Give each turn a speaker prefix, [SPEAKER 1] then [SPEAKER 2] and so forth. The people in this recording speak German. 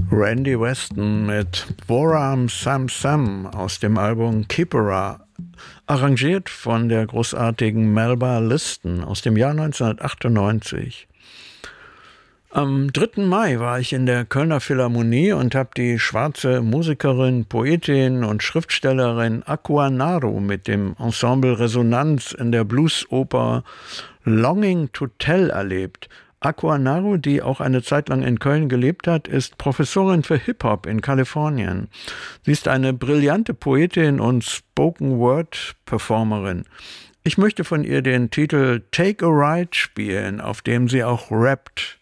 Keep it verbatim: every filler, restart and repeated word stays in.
[SPEAKER 1] Randy Weston mit Boram Sam Sam aus dem Album Kipera, arrangiert von der großartigen Melba Liston aus dem Jahr neunzehnhundertachtundneunzig. Am dritten Mai war ich in der Kölner Philharmonie und habe die schwarze Musikerin, Poetin und Schriftstellerin Aqua Naru mit dem Ensemble Resonanz in der Bluesoper Longing to Tell erlebt. Aqua Naru, die auch eine Zeit lang in Köln gelebt hat, ist Professorin für Hip-Hop in Kalifornien. Sie ist eine brillante Poetin und Spoken-Word-Performerin. Ich möchte von ihr den Titel Take a Ride spielen, auf dem sie auch rappt.